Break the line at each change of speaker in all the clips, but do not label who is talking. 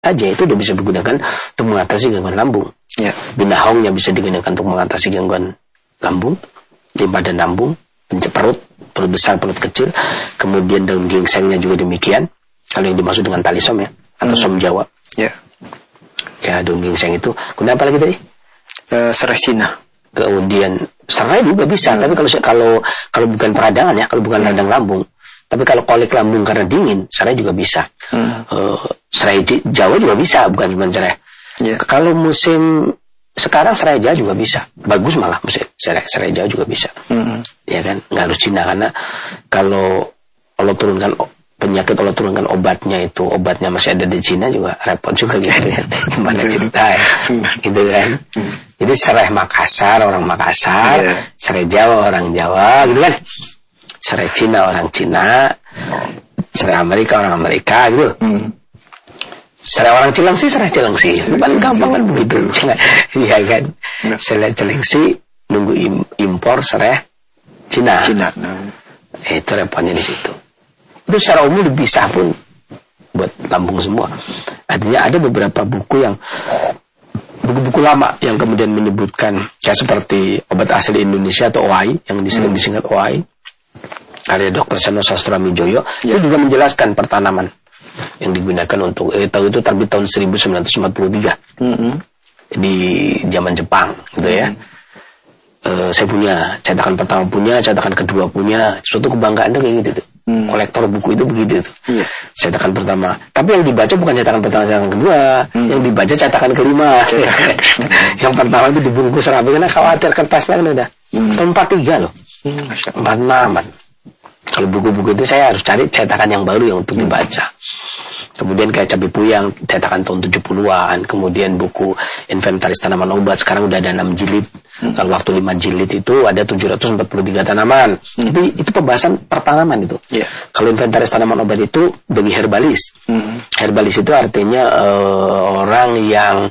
aja itu udah bisa digunakan untuk mengatasi gangguan lambung.
Ya.
Binahongnya bisa digunakan untuk mengatasi gangguan lambung, limpa dan lambung, perut besar, perut kecil. Kemudian daun gingsengnya juga demikian. Kalau yang dimaksud dengan talisom ya, atau som Jawa.
Ya.
Ya, daun gingseng itu. Kemudian apa lagi tadi?
Serai Cina.
Kemudian serai juga bisa, tapi kalau bukan peradangan ya, kalau bukan radang lambung. Tapi kalau kolik lambung karena dingin, serai juga bisa. Serai Jawa juga bisa, bukan cuma serai.
Yeah.
Kalau musim sekarang serai Jawa juga bisa, bagus malah musim serai Jawa juga bisa. Ya kan, nggak harus Cina, karena kalau Allah turunkan penyakit, Allah turunkan obatnya masih ada di Cina juga repot juga gitu kan. Gimana cerita ya, gitu kan. Jadi serai Makassar orang Makassar, serai Jawa orang Jawa, gitu kan. Serai Cina orang Cina, serai Amerika orang Amerika gitu. Serai orang Cilengsi, kan gampang kan begitu. Iya kan. Serai Cilengsi nunggu impor serai Cina. Itu repotnya di situ. Itu secara umum bisa pun buat lambung semua. Artinya ada beberapa buku buku lama yang kemudian menyebutkan kayak seperti obat asli Indonesia atau OAI yang disingkat OAI karya Dr. Seno Sastro Mijoyo, itu juga menjelaskan pertanaman yang digunakan untuk itu terbit tahun 1943 di zaman Jepang gitu ya. Saya punya cetakan pertama, cetakan kedua punya, suatu kebanggaan tuh kayak gitu tuh. Kolektor buku itu begitu tuh. Cetakan pertama, tapi yang dibaca bukan cetakan pertama, cetakan kedua, yang dibaca cetakan kelima. Yang pertama itu dibungkus rapi karena khawatir kertasnya kan udah tahun 43 loh, 46. Kalau buku-buku itu saya harus cari cetakan yang baru yang untuk dibaca. Kemudian kayak Cabai Puyang cetakan tahun 70-an. Kemudian buku Inventaris Tanaman Obat sekarang udah ada 6 jilid. Kalau waktu 5 jilid itu ada 743 tanaman. Itu pembahasan pertanaman itu. Kalau Inventaris Tanaman Obat itu bagi herbalis. Herbalis itu artinya orang yang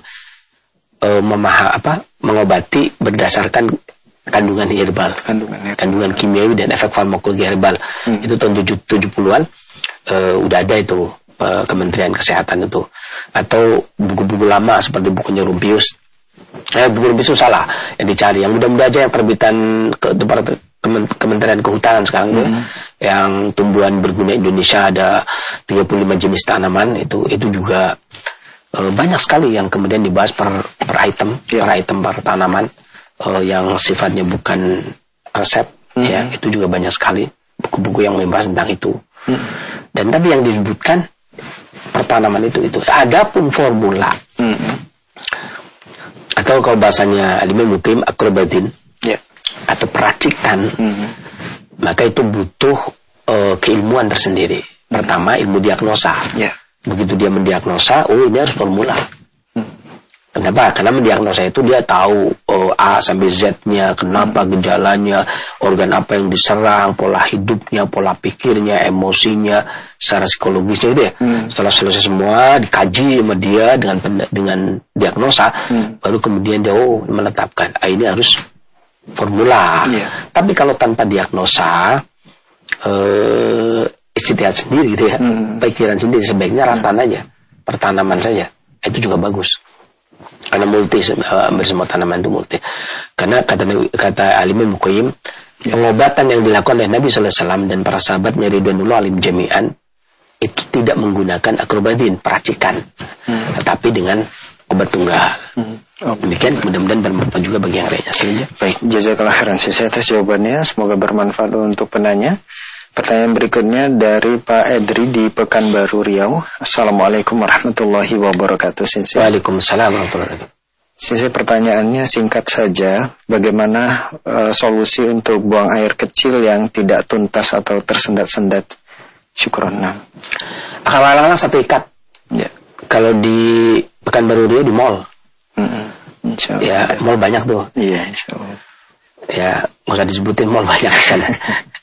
mengobati berdasarkan kandungan herbal, kandungan kimiawi dan efek farmakologi herbal. Itu tahun 70-an udah ada itu Kementerian Kesehatan itu. Atau buku-buku lama seperti bukunya Rumpius. Buku Rumpius salah yang dicari. Yang mudah-mudah aja yang terbitan Kementerian Kehutanan sekarang itu, yang tumbuhan berguna Indonesia ada 35 jenis tanaman itu juga banyak sekali yang kemudian dibahas per item, per tanaman. Yang sifatnya bukan resep, ya itu juga banyak sekali buku-buku yang membahas tentang itu. Dan tadi yang disebutkan pertanaman itu. Adapun formula atau kalau bahasanya Imam Muqayyim akrobatin atau peracikan, maka itu butuh keilmuan tersendiri. Pertama ilmu diagnosa. Begitu dia mendiagnosa, ini harus formula. Kenapa? Karena mendiagnosa itu dia tahu A sampai Z-nya, kenapa gejalanya, organ apa yang diserang, pola hidupnya, pola pikirnya, emosinya, secara psikologisnya itu ya. Setelah selesai semua dikaji sama dia dengan diagnosa, baru kemudian dia menetapkan ini harus formula. Tapi kalau tanpa diagnosa, ijtihad sendiri gitu ya, pikiran sendiri, sebaiknya ratan aja, pertanaman saja, itu juga bagus. Karena multi, bersama tanaman itu multi. Karena kata Imam Muqayyim, pengobatan yang dilakukan oleh Nabi SAW dan para sahabatnya ridwanullah alim jami'an itu tidak menggunakan akrobatin, peracikan, tetapi dengan obat tunggal. Demikian, mudah-mudahan bermanfaat juga bagi yang lainnya.
Baik, jazakallah khairan atas jawabannya, semoga bermanfaat untuk penanya. Pertanyaan berikutnya dari Pak Edri di Pekanbaru Riau. Assalamualaikum warahmatullahi wabarakatuh.
Waalaikumsalam warahmatullahi wabarakatuh.
Pertanyaannya singkat saja. Bagaimana solusi untuk buang air kecil yang tidak tuntas atau tersendat-sendat? Syukron.
Akal-akalan satu ikat. Kalau di Pekanbaru Riau di mall. Ya, mall banyak tuh.
Iya, insyaallah.
Ya, nggak usah disebutin, mall banyak di sana.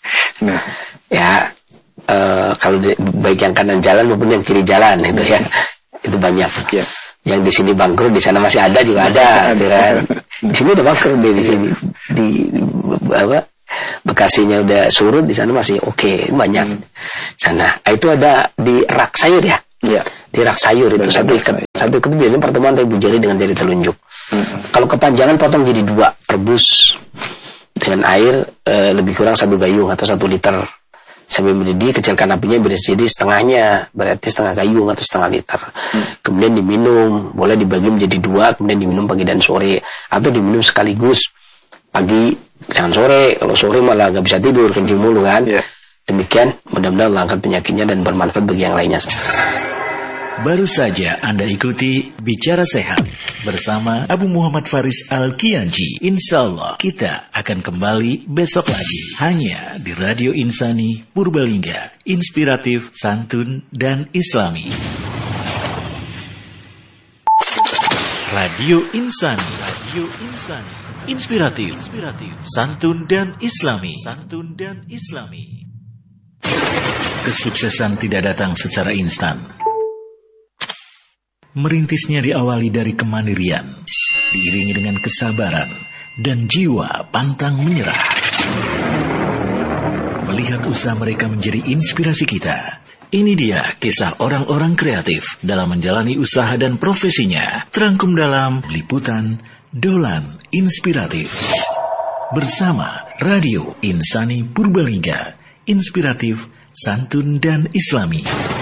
Kalau baik yang kanan jalan maupun yang kiri jalan itu ya, itu banyak. Yang di sini bangkrut, di sana masih ada juga ada. Di sini udah bangkrut, di sini di Bekasinya udah surut, di sana masih oke, banyak. Sana itu ada di rak sayur ya. Di Tirak sayur itu satu ikat itu biasanya pertemuan antara ibu jari dengan jari telunjuk. Kalau kepanjangan potong jadi 2, rebus dengan air lebih kurang 1 gayung atau 1 liter sampai mendidih, kecilkan apinya jadi setengahnya, berarti setengah gayung atau setengah liter. Kemudian diminum, boleh dibagi menjadi 2, kemudian diminum pagi dan sore atau diminum sekaligus. Pagi jangan sore, kalau sore malah nggak bisa tidur, kencing mulu kan. Demikian, mudah-mudahan Allah angkat penyakitnya dan bermanfaat bagi yang lainnya.
Baru saja Anda ikuti Bicara Sehat bersama Abu Muhammad Faris Al-Kianji. Insya Allah kita akan kembali besok lagi hanya di Radio Insani Purbalingga, inspiratif, santun, dan islami. Radio Insani, Radio Insani, inspiratif, santun dan islami, Kesuksesan tidak datang secara instan. Merintisnya diawali dari kemandirian, diiringi dengan kesabaran dan jiwa pantang menyerah. Melihat usaha mereka menjadi inspirasi kita. Ini dia kisah orang-orang kreatif dalam menjalani usaha dan profesinya. Terangkum dalam liputan Dolan Inspiratif. Bersama Radio Insani Purbalingga, inspiratif, santun dan islami.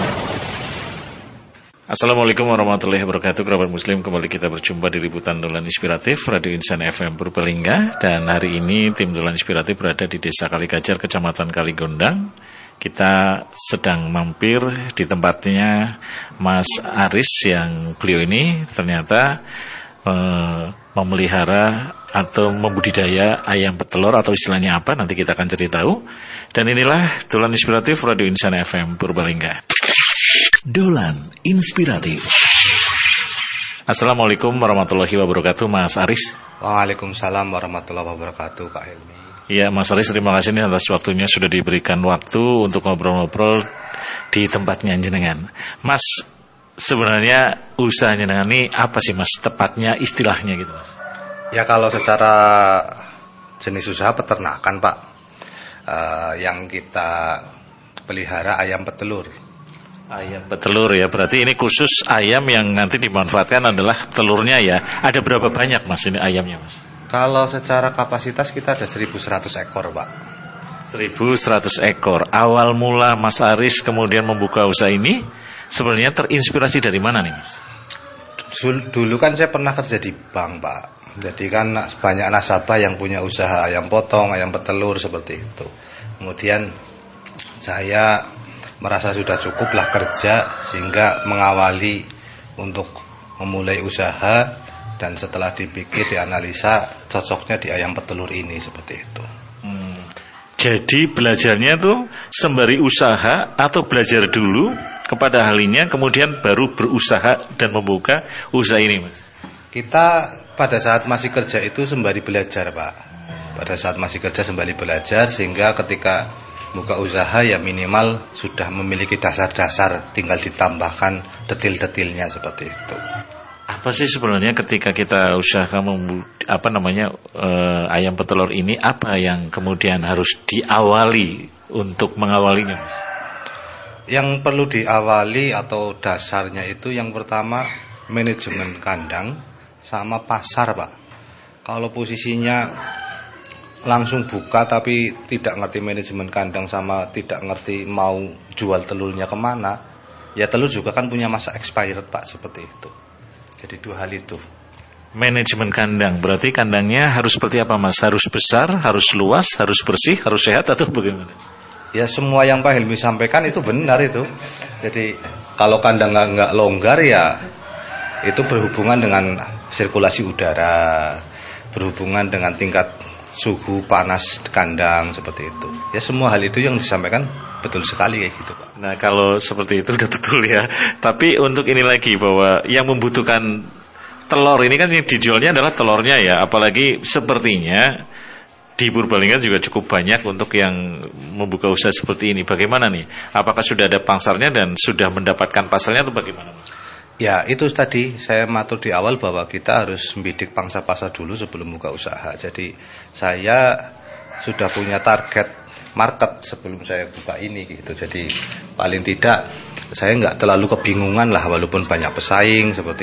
Assalamualaikum warahmatullahi wabarakatuh. Kerabat muslim, kembali kita berjumpa di liputan Dolan Inspiratif Radio Insan FM Purbalingga. Dan hari ini tim Dolan Inspiratif berada di Desa Kalikajar, Kecamatan Kaligondang. Kita sedang mampir di tempatnya Mas Aris, yang beliau ini ternyata memelihara atau membudidaya ayam petelur, atau istilahnya apa nanti kita akan cari tahu. Dan inilah Dolan Inspiratif Radio Insan FM Purbalingga.
Dolan Inspiratif.
Assalamualaikum warahmatullahi wabarakatuh, Mas Aris.
Waalaikumsalam warahmatullahi wabarakatuh, Pak Helmi.
Ya, Mas Aris, terima kasih nih atas waktunya, sudah diberikan waktu untuk ngobrol-ngobrol di tempatnya jenengan. Mas, sebenarnya usaha jenengan ini apa sih, Mas, tepatnya istilahnya gitu, Mas?
Ya, kalau secara jenis usaha peternakan, Pak, yang kita pelihara ayam petelur.
Ayam petelur ya, berarti ini khusus ayam yang nanti dimanfaatkan adalah telurnya ya. Ada berapa banyak, Mas, ini ayamnya, Mas?
Kalau secara kapasitas kita ada 1.100 ekor, Pak.
1.100 ekor. Awal mula Mas Aris kemudian membuka usaha ini sebenarnya terinspirasi dari mana nih, Mas?
Dulu kan saya pernah kerja di bank, Pak. Jadi kan banyak nasabah yang punya usaha ayam potong, ayam petelur seperti itu. Kemudian saya merasa sudah cukuplah kerja, sehingga mengawali untuk memulai usaha, dan setelah dipikir, dianalisa, cocoknya di ayam petelur ini seperti itu.
Jadi belajarnya tuh sembari usaha atau belajar dulu kepada ahlinya, kemudian baru berusaha dan membuka usaha ini, Mas?
Kita pada saat masih kerja itu sembari belajar, Pak. Pada saat masih kerja sembari belajar, sehingga ketika buka usaha ya minimal sudah memiliki dasar-dasar, tinggal ditambahkan detil-detilnya seperti itu.
Apa sih sebenarnya ketika kita usaha ayam petelur ini, apa yang kemudian harus diawali untuk mengawalinya?
Yang perlu diawali atau dasarnya itu yang pertama manajemen kandang sama pasar, Pak. Kalau posisinya langsung buka tapi tidak ngerti manajemen kandang sama tidak ngerti mau jual telurnya kemana, ya telur juga kan punya masa expired, Pak, seperti itu. Jadi 2 hal itu.
Manajemen kandang, berarti kandangnya harus seperti apa, Mas? Harus besar, harus luas, harus bersih, harus sehat, atau bagaimana?
Ya semua yang Pak Helmi sampaikan itu benar itu. Jadi kalau kandang nggak longgar ya itu berhubungan dengan sirkulasi udara, berhubungan dengan tingkat suhu panas kandang seperti itu. Ya semua hal itu yang disampaikan betul sekali kayak gitu, Pak.
Nah, kalau seperti itu udah betul ya. Tapi untuk ini lagi, bahwa yang membutuhkan telur ini kan yang dijualnya adalah telurnya ya. Apalagi sepertinya di Purbalingga juga cukup banyak untuk yang membuka usaha seperti ini. Bagaimana nih? Apakah sudah ada pasarnya dan sudah mendapatkan pasarnya atau bagaimana, Mas?
Ya itu tadi saya matur di awal bahwa kita harus membidik pangsa pasar dulu sebelum buka usaha. Jadi saya sudah punya target market sebelum saya buka ini gitu. Jadi paling tidak saya nggak terlalu kebingungan lah, walaupun banyak pesaing seperti